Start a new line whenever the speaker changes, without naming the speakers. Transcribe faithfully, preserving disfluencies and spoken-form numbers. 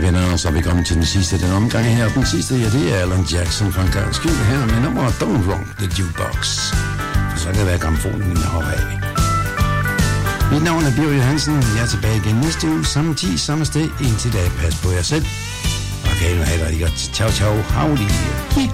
Okay, venner, så er vi kommet til den sidste den omgang her. Den sidste, ja, det er Alan Jackson fra en gang skyld her med nummeret Don't Wrong the Jukebox. For så kan det være grammofonen heroppe af. Mit navn er Birger Johansen. Jeg er tilbage igen næste uge, samme tid, samme sted. Indtil da, pas på jer selv. Og kan I nu have det rigtig godt. Ciao, ciao. Howdy.